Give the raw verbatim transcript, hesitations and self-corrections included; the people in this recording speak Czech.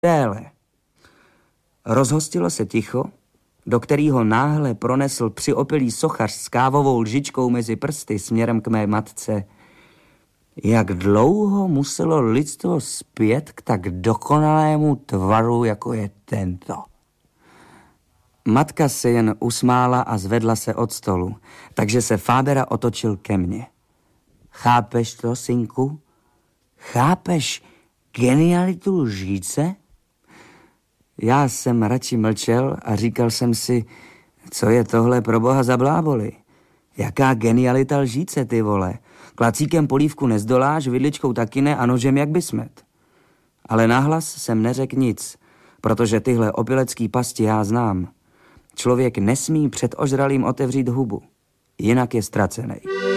déle. Rozhostilo se ticho, do kterého náhle pronesl přiopilý sochař s kávovou lžičkou mezi prsty směrem k mé matce. Jak dlouho muselo lidstvo zpět k tak dokonalému tvaru, jako je tento? Matka se jen usmála a zvedla se od stolu, takže se Fábera otočil ke mně. Chápeš to, synku? Chápeš genialitu lžíce? Já jsem radši mlčel a říkal jsem si, co je tohle pro boha za bláboli? Jaká genialita lžíce, ty vole? Klacíkem polívku nezdoláš, vidličkou taky ne a nožem jak bysmet. Ale nahlas jsem neřekl nic, protože tyhle opilecký pasti já znám. Člověk nesmí před ožralým otevřít hubu, jinak je ztracenej.